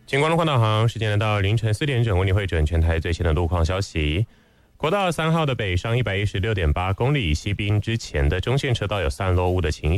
警广路况导航，时间来到凌晨4点整，为你汇整全台最新的路况消息。国道3号的北上116.8公里西滨之前的中线车道有散落雾的情